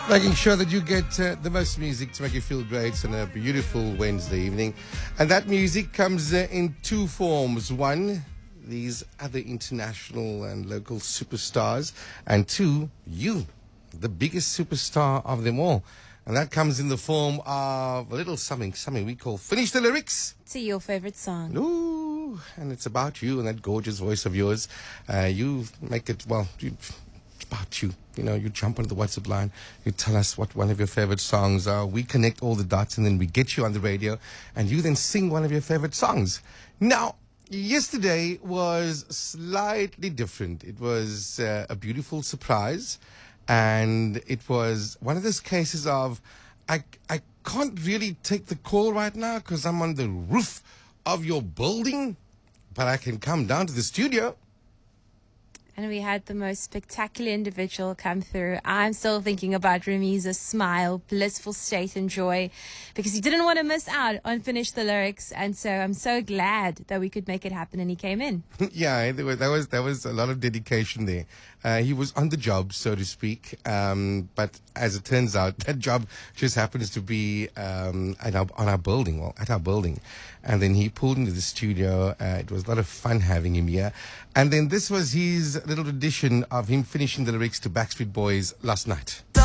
Making sure that you get the most music to make you feel great on a beautiful Wednesday evening. And that music comes in two forms. One, these other international and local superstars. And two, you, the biggest superstar of them all. And that comes in the form of a little something we call Finish the Lyrics. To your favorite song. Ooh, and it's about you and that gorgeous voice of yours. You make it, it's about you. You know, you jump onto the WhatsApp line, you tell us what one of your favorite songs are. We connect all the dots and then we get you on the radio and you then sing one of your favorite songs. Now, yesterday was slightly different. It was a beautiful surprise. And it was one of those cases of, I can't really take the call right now because I'm on the roof of your building, but I can come down to the studio. And we had the most spectacular individual come through. I'm still thinking about Remiza's smile, blissful state and joy, because he didn't want to miss out on Finish the Lyrics. And so I'm so glad that we could make it happen and he came in. Yeah, there was a lot of dedication there. He was on the job, so to speak. But as it turns out, that job just happens to be at our building. And then he pulled into the studio. It was a lot of fun having him here. And then this was his little edition of him finishing the lyrics to Backstreet Boys last night.